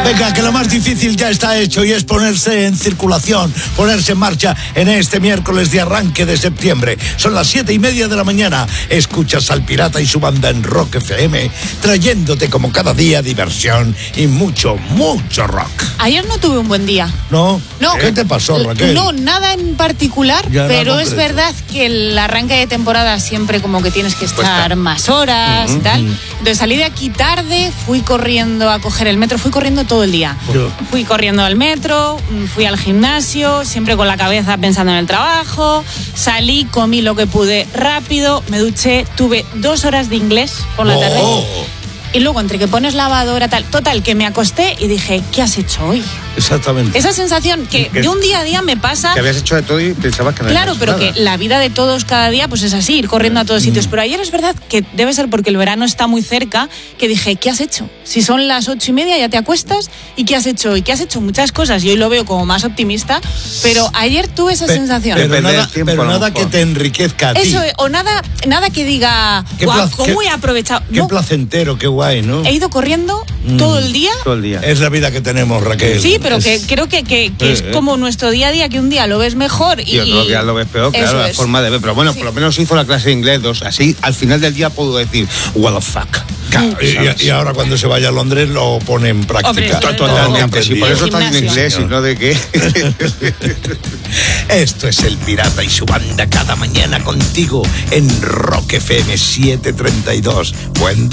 Venga, que lo más difícil ya está hecho y es ponerse en circulación, ponerse en marcha en este miércoles de arranque de septiembre. Son las 7:30 de la mañana. Escuchas al Pirata y su banda en Rock FM, trayéndote como cada día diversión y mucho, mucho rock. Ayer no tuve un buen día. ¿No? No. ¿Qué te pasó, Raquel? No, nada en particular, Ya, pero nada es concreto. verdad que el arranque de temporada siempre como que tienes que estar más horas y tal. Entonces salí de aquí tarde, fui corriendo a coger el metro, fui corriendo todo el día. Yo. Fui corriendo al metro, fui al gimnasio, siempre con la cabeza pensando en el trabajo, salí, comí lo que pude rápido, me duché, tuve 2 horas de inglés por la tarde. Y luego, entre que pones lavadora, tal, total, que me acosté y dije, ¿qué has hecho hoy? Exactamente. Esa sensación que de un día a día me pasa. Que habías hecho de todo y pensabas que no Claro, habías pero hecho nada. que la vida de todos cada día pues es así, ir corriendo a todos sitios. Pero ayer es verdad que debe ser porque el verano está muy cerca, que dije, ¿qué has hecho? Si son las 8:30 ya te acuestas, ¿y qué has hecho hoy? ¿Qué has hecho? Muchas cosas, y hoy lo veo como más optimista, pero ayer tuve esa sensación. Pero Depende nada, del tiempo, pero a lo nada mejor. que te enriquezca a ti. Eso, o nada que diga, Qué guau, plac- ¿cómo qué- he aprovechado? Qué No, placentero, qué guay, ¿no? he ido corriendo todo el día. Todo el día. Es la vida que tenemos, Raquel. Sí, pero que Es- creo que es como nuestro día a día, que un día lo ves mejor Y otro día lo ves peor, eso claro, la es. forma de ver. Pero bueno, Sí. por lo menos hizo la clase de inglés 2. Así, al final del día puedo decir, what the fuck. Claro, y ahora cuando se vaya a Londres lo pone en práctica. Hombre, Totalmente, sí, por eso El estás en gimnasio. inglés y no de qué. Esto es el Pirata y su banda cada mañana contigo en Rock FM 732. Buen día.